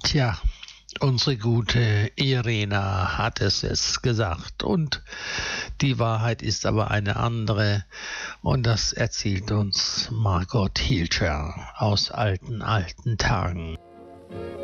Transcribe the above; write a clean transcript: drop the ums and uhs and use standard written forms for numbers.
Tja, unsere gute Irena hat es jetzt gesagt und die Wahrheit ist aber eine andere und das erzählt uns Margot Hilscher aus alten Tagen.